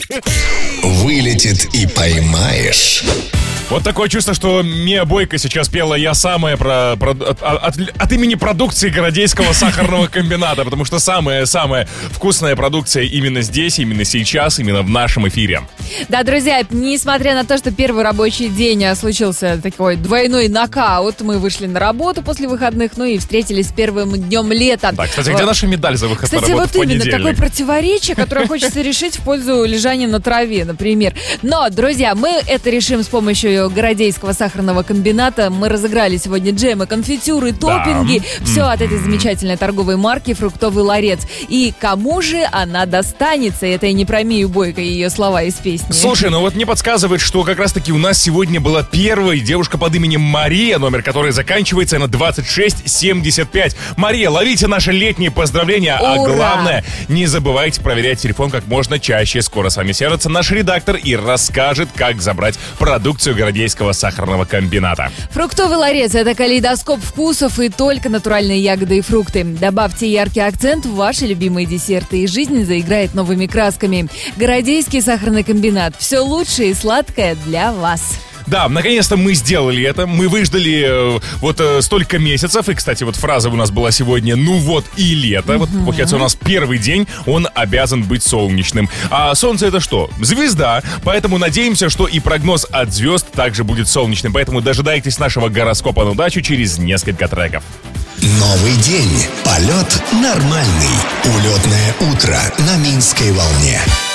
Вылетит и поймаешь. Вот такое чувство, что Мия Бойко сейчас пела «Я самая» от имени продукции Городейского сахарного комбината, потому что самая-самая вкусная продукция именно здесь, именно сейчас, именно в нашем эфире. Да, друзья, несмотря на то, что первый рабочий день случился такой двойной нокаут, мы вышли на работу после выходных, ну и встретились с первым днем лета. Да, кстати, где наша медаль за выход на работу в понедельник? Кстати, вот именно такое противоречие, которое хочется решить в пользу лежания на траве, например. Но, друзья, мы это решим с помощью Городейского сахарного комбината. Мы разыграли сегодня джемы, конфитюры, топпинги. Да. Все от этой замечательной торговой марки «Фруктовый ларец». И кому же она достанется? Это и не про Мию Бойко и ее слова из песни. Слушай, ну вот мне подсказывает, что как раз-таки у нас сегодня была первая девушка под именем Мария, номер которой заканчивается на 2675. Мария, ловите наши летние поздравления. Ура! А главное, не забывайте проверять телефон как можно чаще. Скоро с вами свяжется наш редактор и расскажет, как забрать продукцию Городейского сахарного комбината. «Фруктовый ларец» — это калейдоскоп вкусов и только натуральные ягоды и фрукты. Добавьте яркий акцент в ваши любимые десерты, и жизнь заиграет новыми красками. Городейский сахарный комбинат. Все лучшее и сладкое для вас. Да, наконец-то мы сделали это. Мы выждали столько месяцев. И, кстати, вот фраза у нас была сегодня «ну вот и лето». Вот, получается, у нас первый день, он обязан быть солнечным. А солнце — это что? Звезда. Поэтому надеемся, что и прогноз от звезд также будет солнечным. Поэтому дожидайтесь нашего гороскопа на удачу через несколько треков. Новый день. Полет нормальный. Улетное утро на Минской волне.